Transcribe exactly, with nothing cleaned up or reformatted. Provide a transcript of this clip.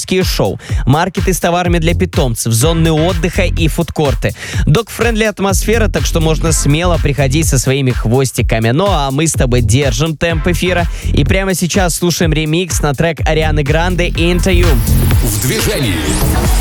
тематические шоу, маркеты с товарами для питомцев, зоны отдыха и фудкорты. Док-френдли атмосфера, так что можно смело приходить со своими хвостиками. Ну а мы с тобой держим темп эфира и прямо сейчас слушаем ремикс на трек Арианы Гранде «Into You». В движении.